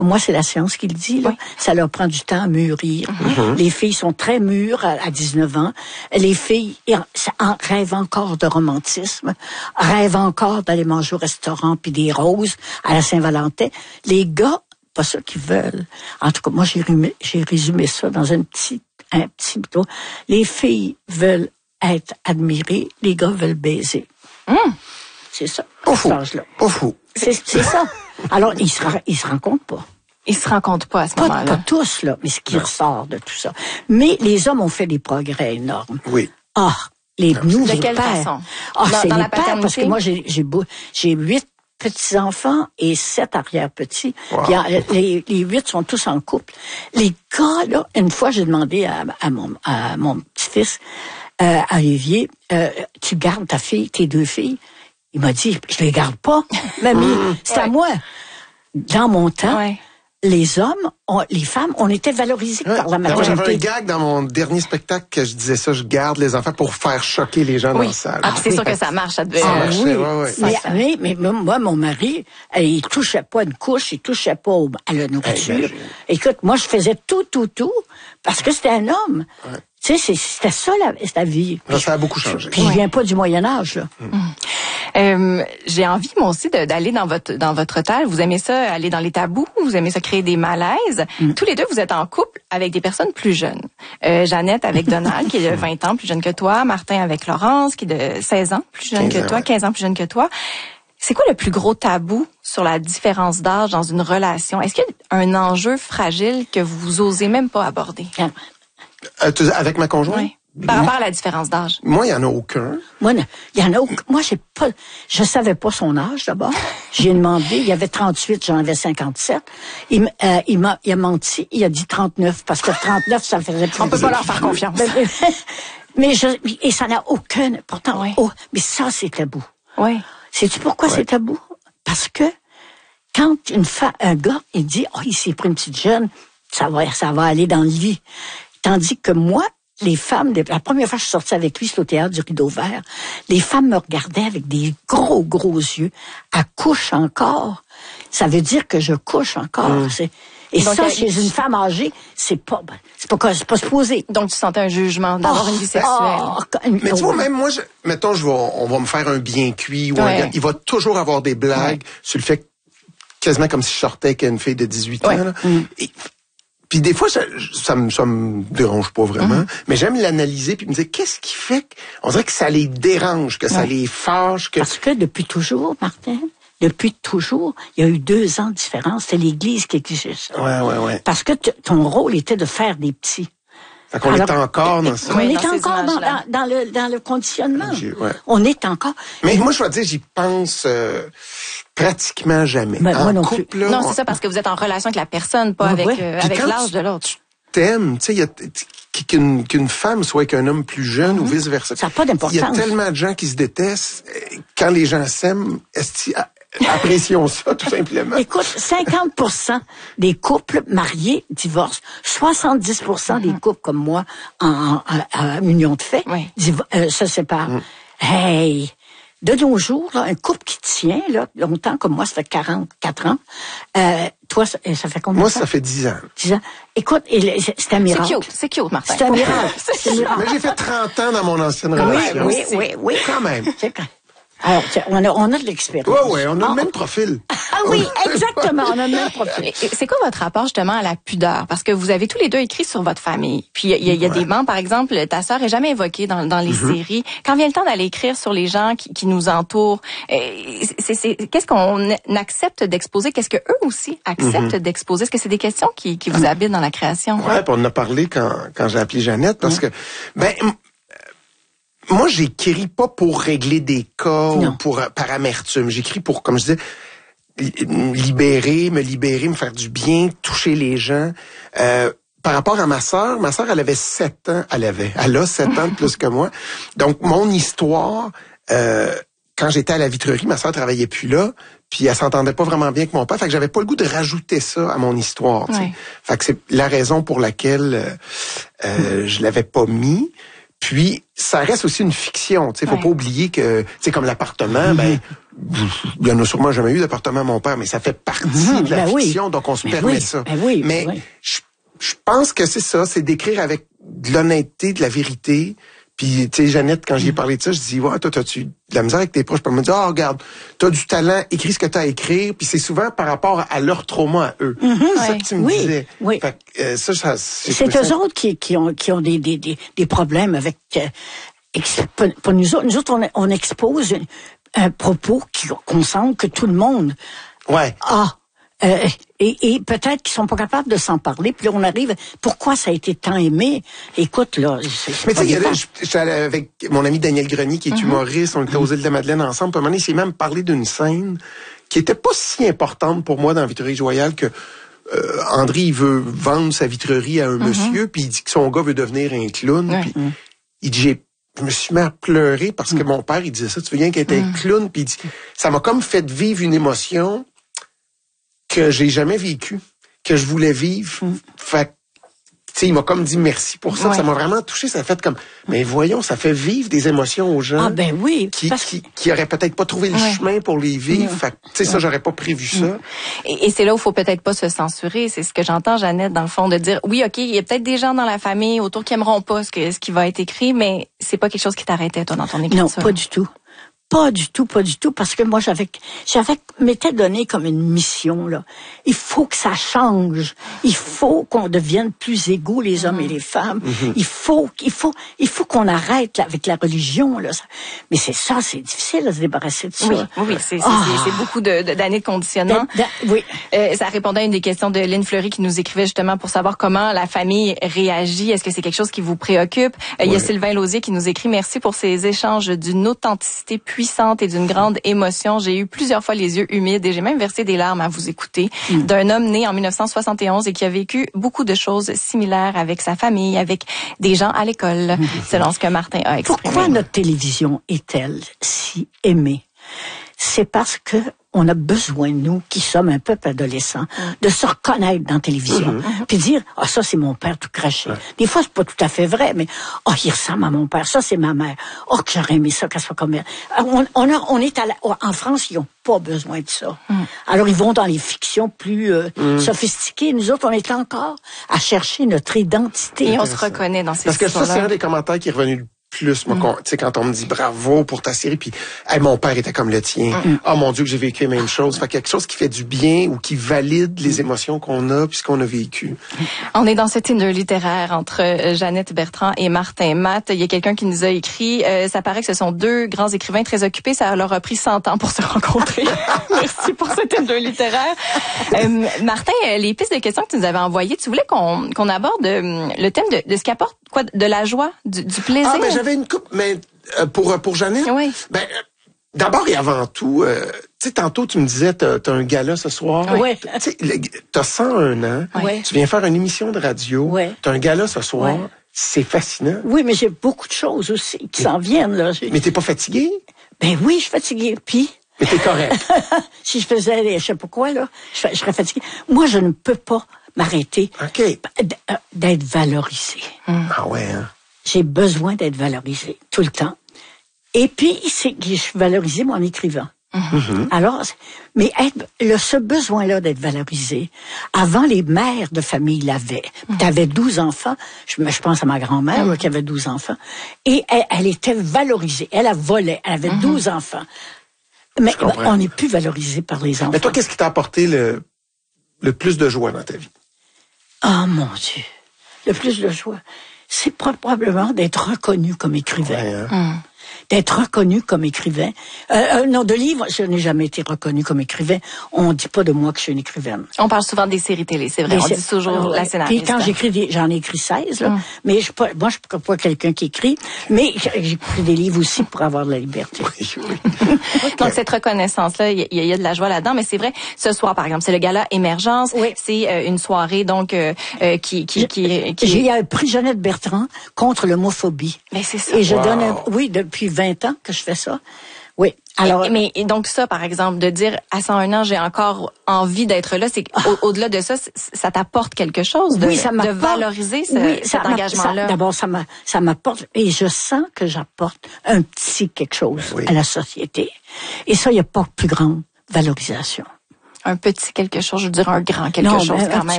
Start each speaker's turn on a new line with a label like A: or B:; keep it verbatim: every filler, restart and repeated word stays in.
A: moi, c'est la science qui le dit, là. Oui. Ça leur prend du temps à mûrir. Mm-hmm. Les filles sont très mûres à, à dix-neuf ans. Les filles en, rêvent encore de romantisme, rêvent encore d'aller manger au restaurant puis des roses à la Saint-Valentin. Les gars, pas ça qu'ils veulent. En tout cas, moi, j'ai résumé, j'ai résumé ça dans un petit, un petit bouton. Les filles veulent être admirées, les gars veulent baiser. Mm. C'est ça.
B: Pas fou. Pas fou.
A: C'est, c'est ça. Alors, ils se, ils se rencontrent pas.
C: Ils se rencontrent pas à ce
A: pas,
C: moment-là.
A: Pas tous, là, mais ce qui non. ressort de tout ça. Mais les hommes ont fait des progrès énormes.
B: Oui.
A: Ah, les
C: non,
A: nouveaux
C: de quelle
A: pères.
C: Façon?
A: Ah,
C: dans,
A: c'est
C: dans
A: les
C: la
A: pères, parce que moi, j'ai, j'ai, j'ai huit petits-enfants et sept arrière-petits. Wow. Puis, les, les huit sont tous en couple. Les gars, là, une fois, j'ai demandé à, à, mon, à mon petit-fils, euh, à Olivier, euh, tu gardes ta fille, tes deux filles? Il m'a dit, je les garde pas, mamie, c'est ouais. à moi. Dans mon temps, ouais. les hommes, on, les femmes, on était valorisés ouais. par la maternité.
B: J'avais un gag dans mon dernier spectacle que je disais ça, je garde les enfants pour faire choquer les gens oui. dans la salle.
C: Ah, c'est sûr que ça marche, ça devait.
B: Ah, oui. Ouais, ouais.
A: Mais, mais, mais, mais moi, mon mari, il touchait pas une couche, il touchait pas au, à la nourriture. Hey, ben, écoute, moi, je faisais tout, tout, tout, parce que c'était un homme. Ouais. Tu sais, c'était ça la, la vie.
B: Ça, ça a beaucoup changé.
A: Puis, puis ouais. je viens pas du Moyen-Âge, là.
C: Mmh. Euh, j'ai envie, moi aussi, de, d'aller dans votre dans votre terre. Vous aimez ça, aller dans les tabous, vous aimez ça créer des malaises. Mmh. Tous les deux, vous êtes en couple avec des personnes plus jeunes. Euh, Jeannette avec Donald, qui est de vingt ans plus jeune que toi. Martin avec Laurence, qui est de seize ans plus jeune que toi, ouais. quinze ans plus jeune que toi. C'est quoi le plus gros tabou sur la différence d'âge dans une relation? Est-ce qu'il y a un enjeu fragile que vous osez même pas aborder?
A: Ah.
B: Euh, avec ma conjointe?
C: Oui. Par rapport à la différence d'âge.
B: Moi, il y en a aucun.
A: Moi, il y en a aucun. Moi, j'ai pas, je savais pas son âge, d'abord. J'ai demandé, il y avait trente-huit, j'en avais cinquante-sept. Il, euh, il m'a, il a menti, il a dit trente-neuf, parce que trente-neuf, ça faisait plus.
C: On peut pas leur faire confiance.
A: Mais je, et ça n'a aucun, pourtant, oui. oh, mais ça, c'est tabou.
C: Oui.
A: Sais-tu pourquoi oui. c'est tabou? Parce que, quand une femme, un gars, il dit, oh, il s'est pris une petite jeune, ça va, ça va aller dans le lit. Tandis que moi, les femmes, la première fois que je suis sortie avec lui, c'était au théâtre du Rideau Vert, les femmes me regardaient avec des gros, gros yeux. Elle couche encore. Ça veut dire que je couche encore. Mmh. C'est, et donc, ça, chez euh, une femme âgée, c'est pas, c'est pas, c'est pas supposé.
C: Donc, tu sentais un jugement d'avoir oh, une vie sexuelle. Oh,
B: mais tu vois, même moi, je, mettons, je vais, on va me faire un bien cuit ou ouais. un, il va toujours avoir des blagues ouais. sur le fait, quasiment comme si je sortais avec une fille de dix-huit ouais. ans, là. Mmh. Et, puis des fois, ça, ça, me, ça me dérange pas vraiment, mm-hmm. mais j'aime l'analyser puis me dire qu'est-ce qui fait qu'on dirait que ça les dérange, que ouais. ça les fâche. Que...
A: Parce que depuis toujours, Martin, depuis toujours, il y a eu deux ans de différence. C'est l'Église qui exige ça.
B: Ouais, ouais, ouais.
A: Parce que t- ton rôle était de faire des petits.
B: Fait qu'on Alors, est encore dans ça.
A: On
C: oui,
A: est encore dans, dans, dans, le, dans le conditionnement.
B: Ouais.
A: On est encore...
B: Mais moi, je dois dire, j'y pense euh, pratiquement jamais.
A: Ben,
B: en
A: moi non
B: couple,
A: plus.
B: Là,
C: non,
B: on...
C: c'est ça, parce que vous êtes en relation avec la personne, pas
A: ouais,
C: avec,
A: ouais.
C: euh, avec l'âge de l'autre.
B: T'aimes, tu sais, il y a qu'une, qu'une femme soit avec un homme plus jeune mm-hmm. ou vice-versa.
A: Ça n'a pas d'importance.
B: Il y a tellement de gens qui se détestent. Quand les gens s'aiment, est-ce apprécions ça, tout simplement.
A: Écoute, cinquante pour cent des couples mariés divorcent. soixante-dix pour cent mm-hmm. des couples comme moi, en, en, en, en union de fait,
C: oui.
A: divo- euh, se séparent. Mm. Hey! De nos jours, là, un couple qui tient, là, longtemps, comme moi, ça fait quarante-quatre ans. Euh, toi, ça, ça fait combien de temps?
B: Moi, ça fait dix ans.
A: dix ans. Écoute, c'est un miracle.
C: C'est cute, c'est cute, Martin.
A: C'est un miracle. C'est un miracle.
B: Mais j'ai fait trente ans dans mon ancienne
A: oui,
B: relation.
A: Oui, oui, oui, oui.
B: Quand même.
A: Alors, on a, on a de l'expérience.
B: Oui, oui, on a ah, le même profil.
A: Ah oui, exactement, on a le même profil.
C: C'est quoi votre rapport justement à la pudeur? Parce que vous avez tous les deux écrit sur votre famille. Puis il y a, y a ouais. des bancs, par exemple, ta sœur est jamais évoquée dans, dans les mm-hmm. séries. Quand vient le temps d'aller écrire sur les gens qui, qui nous entourent, c'est, c'est, qu'est-ce qu'on accepte d'exposer? Qu'est-ce que eux aussi acceptent mm-hmm. d'exposer? Est-ce que c'est des questions qui, qui vous habitent dans la création?
B: Oui, puis on en a parlé quand, quand j'ai appelé Jeannette, parce mm-hmm. que, ben, moi, j'écris pas pour régler des cas non. ou pour par amertume. J'écris pour, comme je disais, libérer, me libérer, me faire du bien, toucher les gens. Euh, par rapport à ma sœur, ma sœur, elle avait sept ans, elle avait, elle a sept ans de plus que moi. Donc, mon histoire, euh, quand j'étais à la vitrerie, ma sœur travaillait plus là, puis elle s'entendait pas vraiment bien avec mon père, fait que j'avais pas le goût de rajouter ça à mon histoire. Ouais. Fait que c'est la raison pour laquelle euh, euh, je l'avais pas mis. Puis, ça reste aussi une fiction. Tu sais, faut ouais. pas oublier que, tu sais, comme l'appartement, mm-hmm. ben, il y en a sûrement jamais eu d'appartement à mon père, mais ça fait partie mm-hmm. de la ben fiction, oui. donc on se ben permet
A: oui.
B: ça.
A: Ben oui,
B: mais
A: oui.
B: je, je pense que c'est ça, c'est d'écrire avec de l'honnêteté, de la vérité. Puis, tu sais, Jeannette, quand mm-hmm. j'y ai parlé de ça, je dis, ouais, toi, t'as-tu de la misère avec tes proches? Puis elle me dit, ah, oh, regarde, t'as du talent, écris ce que t'as à écrire. Puis c'est souvent par rapport à leur trauma à eux.
A: Mm-hmm.
B: C'est ça
A: ouais.
B: que tu me
A: oui.
B: disais.
A: Oui.
B: Fait que, euh, ça, ça, c'est
A: c'est eux autres qui, qui ont, qui ont des, des, des, des problèmes avec, euh, pour nous autres, nous autres, on, on expose un, un propos qui, qu'on sent que tout le monde
B: ouais.
A: a. Euh, et, et peut-être qu'ils sont pas capables de s'en parler. Puis là, on arrive. Pourquoi ça a été tant aimé? Écoute, là. C'est, c'est
B: mais tu sais, j'étais allé avec mon ami Daniel Grenier, qui est mm-hmm. humoriste. On était aux îles de Madeleine ensemble. Puis à un moment donné, il s'est même parlé d'une scène qui était pas si importante pour moi dans Vitrerie Joyal que euh, André, il veut vendre sa vitrerie à un mm-hmm. monsieur, puis il dit que son gars veut devenir un clown. Mm-hmm. Puis il dit, j'ai je me suis mis à pleurer parce que mm. mon père, il disait ça. Tu veux bien qu'il était mm. clown? Puis il dit, ça m'a comme fait vivre une émotion que j'ai jamais vécue, que je voulais vivre. Mm. Fait tu sais, il m'a comme dit merci pour ça. Ouais. Ça m'a vraiment touché. Ça a fait comme, mais voyons, ça fait vivre des émotions aux gens.
A: Ah ben oui.
B: Qui,
A: parce...
B: qui, qui auraient peut-être pas trouvé le ouais. chemin pour les vivre. Ouais. Fait tu sais, ça, j'aurais pas prévu ça.
C: Mm. Et, et c'est là où il faut peut-être pas se censurer. C'est ce que j'entends, Jeannette, dans le fond, de dire, oui, OK, il y a peut-être des gens dans la famille autour qui aimeront pas ce que, ce qui va être écrit, mais c'est pas quelque chose qui t'arrêtait, toi, dans ton écriture.
A: Non, pas du tout. Pas du tout, pas du tout, parce que moi, j'avais, j'avais, m'étais donné comme une mission, là. Il faut que ça change. Il faut qu'on devienne plus égaux, les hommes mmh. et les femmes. Mmh. Il faut, il faut, il faut qu'on arrête là, avec la religion, là. Mais c'est ça, c'est difficile de se débarrasser de ça.
C: Oui, oui, c'est, c'est, oh. c'est, c'est beaucoup de, de, d'années de conditionnement. Da, da,
A: oui.
C: Euh, ça répondait à une des questions de Lynn Fleury qui nous écrivait justement pour savoir comment la famille réagit. Est-ce que c'est quelque chose qui vous préoccupe? Euh, il y a Sylvain Lausier qui nous écrit, merci pour ces échanges d'une authenticité puissante puissante et d'une grande émotion. J'ai eu plusieurs fois les yeux humides et j'ai même versé des larmes à vous écouter. Mmh. D'un homme né en dix-neuf cent soixante et onze et qui a vécu beaucoup de choses similaires avec sa famille, avec des gens à l'école, mmh. selon ce que Martin a exprimé.
A: Pourquoi notre télévision est-elle si aimée? C'est parce que on a besoin, nous, qui sommes un peuple adolescent, mmh. de se reconnaître dans la télévision. Mmh. Puis dire, ah, oh, ça, c'est mon père tout craché. Ouais. Des fois, c'est pas tout à fait vrai, mais, oh, il ressemble à mon père. Ça, c'est ma mère. Oh, que j'aurais aimé ça qu'elle soit comme elle. On, on, a, on est à la, en France, ils ont pas besoin de ça. Mmh. Alors, ils vont dans les fictions plus euh, mmh. sophistiquées. Nous autres, on est encore à chercher notre identité.
C: Et on se reconnaît dans ces
B: Parce que ça, c'est un des commentaires qui est revenu plus, moi, mm. tu sais, quand on me dit bravo pour ta série, puis hey, mon père était comme le tien. Mm. Oh mon Dieu, que j'ai vécu la même chose. Fait quelque chose qui fait du bien ou qui valide les émotions qu'on a puis ce qu'on a vécu.
C: On est dans ce Tinder littéraire entre Jeannette Bertrand et Martin Matt. Il y a quelqu'un qui nous a écrit, euh, ça paraît que ce sont deux grands écrivains très occupés. Ça leur a pris cent ans pour se rencontrer. Merci pour ce Tinder littéraire. Euh, Martin, les pistes de questions que tu nous avais envoyées, tu voulais qu'on, qu'on aborde euh, le thème de, de ce qu'apporte quoi, de la joie, du, du plaisir.
B: Ah, mais j'avais une coupe, mais euh, pour pour Jeannette.
C: Oui.
B: Ben euh, d'abord et avant tout, euh, tu sais, tantôt tu me disais, t'as, t'as un gala ce soir.
A: Oui.
B: Tu sais, t'as cent un ans.
A: Oui.
B: Tu viens faire une émission de radio.
A: Oui.
B: T'as un gala ce soir.
A: Oui.
B: C'est fascinant.
A: Oui, mais j'ai beaucoup de choses aussi qui s'en viennent là.
B: Mais t'es pas fatiguée?
A: Ben oui, je suis fatiguée. Puis.
B: Mais t'es correct.
A: Si je faisais, je sais pas quoi là, je, je serais fatiguée. Moi, je ne peux pas m'arrêter
B: okay.
A: d'être valorisée.
B: Hum. Ah ouais. Hein?
A: J'ai besoin d'être valorisée tout le temps. Et puis, c'est que je suis valorisée, moi, en écrivant. Mm-hmm. Alors, mais être, le, ce besoin-là d'être valorisé, avant, les mères de famille l'avaient. Mm-hmm. T'avais douze enfants, je, je pense à ma grand-mère, mm-hmm. là, qui avait douze enfants, et elle, elle était valorisée. Elle, elle volait, elle avait mm-hmm. douze enfants. Mais on n'est plus valorisé par les enfants.
B: Mais toi, qu'est-ce qui t'a apporté le, le plus de joie dans ta vie?
A: Oh, mon Dieu. Le plus de joie. C'est probablement d'être reconnu comme écrivain.
B: Ouais, hein?
A: Hum. D'être reconnu comme écrivain. Euh, non, de livre, je n'ai jamais été reconnu comme écrivain. On dit pas de moi que je suis une écrivaine.
C: On parle souvent des séries télé, c'est vrai. Des on sé- dit toujours alors, la scénariste.
A: Puis quand j'écris, des, j'en ai écrit seize, là. Hum. Mais je, pas, moi, je ne suis pas quelqu'un qui écrit. Mais j'écris des livres aussi pour avoir de la liberté.
B: Oui, oui.
C: Okay. Donc cette reconnaissance-là, il y, y a de la joie là-dedans. Mais c'est vrai, ce soir, par exemple, c'est le gala Émergence.
A: Oui.
C: C'est euh, une soirée donc euh, euh, qui qui qui. qui...
A: J'ai un prix Jeannette Bertrand contre l'homophobie.
C: Mais c'est ça.
A: Et je
B: wow.
A: donne, un, oui, depuis vingt ans que je fais ça. Oui.
C: Alors, mais et donc ça, par exemple, de dire à cent un ans, j'ai encore envie d'être là, c'est au, au-delà de ça, ça t'apporte quelque chose de,
A: oui, ça
C: de valoriser ce,
A: oui,
C: cet engagement-là.
A: D'abord, ça m'a, ça m'apporte, et je sens que j'apporte un petit quelque chose oui. à la société. Et ça, il n'y a pas plus grande valorisation.
C: Un petit quelque chose, je veux dire un grand quelque non, chose quand même.